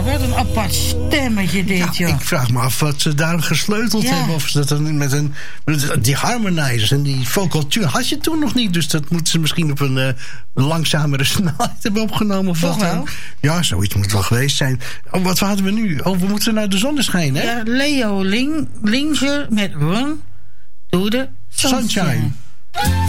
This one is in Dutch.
wat een apart stemmetje dit, joh. Ik vraag me af wat ze daar gesleuteld hebben. Of ze dat dan met die harmonizers en die vocaltuur had je toen nog niet. Dus dat moeten ze misschien op een langzamere snelheid hebben opgenomen. Of toch wat wel? Ja, zoiets moet wel geweest zijn. Wat hadden we nu? We moeten naar de zonneschijn, hè? Ja, Leo Linger met Run to the Sunshine.